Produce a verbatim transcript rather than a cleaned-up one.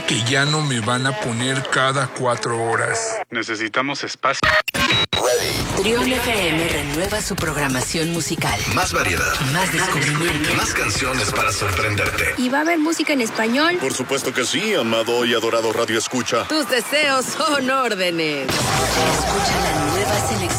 que ya no me van a poner cada cuatro horas. Necesitamos espacio. Trión F M renueva su programación musical. Más variedad. Más descubrimiento. Más canciones para sorprenderte. ¿Y va a haber música en español? Por supuesto que sí, amado y adorado Radio Escucha. Tus deseos son órdenes. Escucha la nueva selección